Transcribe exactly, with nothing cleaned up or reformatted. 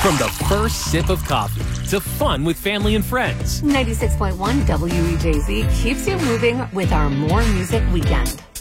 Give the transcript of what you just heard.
From the first sip of coffee to fun with family and friends. ninety-six point one W E J Z keeps you moving with our More Music Weekend.